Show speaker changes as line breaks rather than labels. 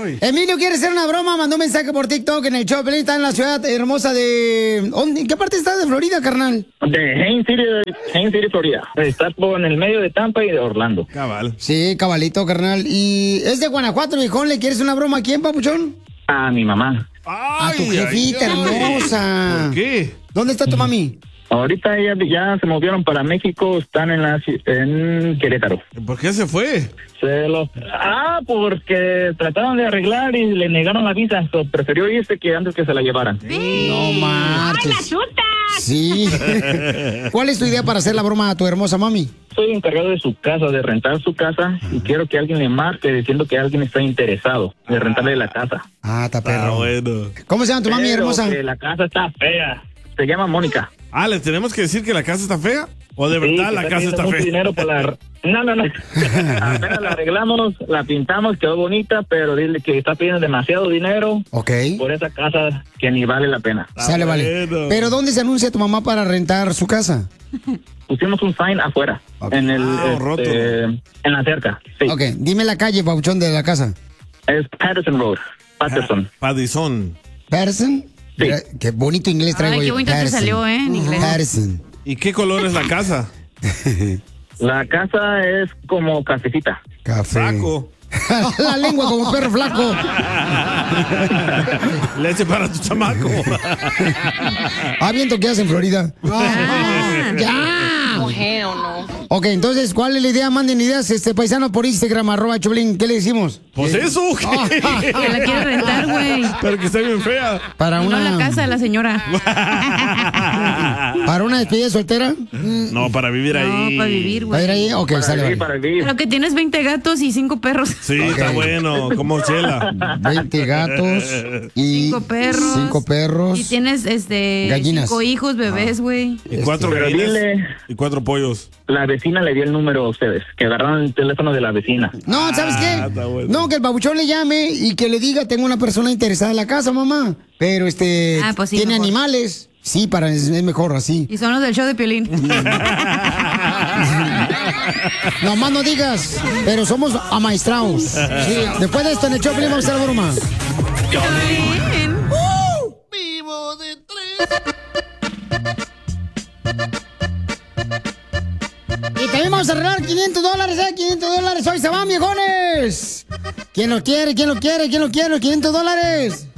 Emilio quiere hacer una broma, mandó un mensaje por TikTok en el show. Pelín está en la ciudad hermosa de... ¿En qué parte estás de Florida, carnal?
De Haines City, Florida. Está en el medio de Tampa y de Orlando.
Cabal.
Sí, cabalito, carnal. Y es de Guanajuato, viejón. ¿Le quieres una broma a quién, papuchón?
A mi mamá.
A tu jefita hermosa.
¿Por qué?
¿Dónde está tu mami?
Ahorita ya se movieron para México, están en Querétaro.
¿Por qué se fue?
Porque trataron de arreglar y le negaron la visa. Prefirió irse que antes que se la llevaran.
No marches.
¡Ay, la chuta!
Sí. ¿Cuál es tu idea para hacer la broma a tu hermosa mami?
Soy encargado de su casa, de rentar su casa, y quiero que alguien le marque diciendo que alguien está interesado de rentarle la casa.
Está perro.
Bueno.
¿Cómo se llama tu mami hermosa?
Que la casa está fea. Se llama Mónica.
¿Les tenemos que decir que la casa está fea? ¿O de verdad la casa está fea?
Dinero para No. Apenas la arreglamos, la pintamos, quedó bonita, pero dile que está pidiendo demasiado dinero.
Ok.
Por esa casa que ni vale la pena.
Sale, vale. ¿Pero dónde se anuncia tu mamá para rentar su casa?
Pusimos un sign afuera.
Okay.
En en la cerca. Sí.
Ok, dime la calle, papuchón, de la casa.
Es Patterson Road. Patterson.
Patterson.
¿Patterson?
Sí.
Mira, qué bonito inglés traigo.
Ay, qué bonito te salió, en inglés.
Patterson.
¿Y qué color es la casa?
La casa es como cafecita.
Café.
Flaco.
La lengua como perro flaco.
Leche para tu chamaco.
¿Viento qué hace en Florida? ¡Ya!
Mujer o no.
Ok, entonces, ¿cuál es la idea? Manden ideas, paisano por Instagram, @Choplin. ¿Qué le decimos?
Pues eso.
Que la quiere rentar, güey.
Pero que está bien fea.
Para
No
una...
la casa de la señora.
¿Para una despedida soltera?
No, para vivir ahí.
No, para vivir, güey.
¿Para ir ahí? Ok, sale, vale.
Para vivir.
Pero que tienes 20 gatos y 5 perros.
Sí, está bueno, como Chela.
20 gatos y
5 perros.
5 perros.
Y tienes
gallinas.
5 hijos, bebés, güey.
Y 4
Pero
gallinas
dile,
y 4 pollos.
la vecina le dio el número a ustedes, que agarraron el teléfono de la vecina.
No, ¿sabes qué?
Está bueno.
No, que el babuchón le llame y que le diga, tengo una persona interesada en la casa, mamá. Pero
pues sí,
tiene
mejor.
animales. Sí, es mejor así.
Y son los del show de Piolín.
Nomás no digas, pero somos amaestrados. Sí, después de esto en el show vamos a hacer la broma.
Vivo de tres.
Y también vamos a arreglar $500, $500. Hoy se van, viejones. ¿Quién lo quiere? ¿Quién lo quiere? ¿Quién lo quiere? $500.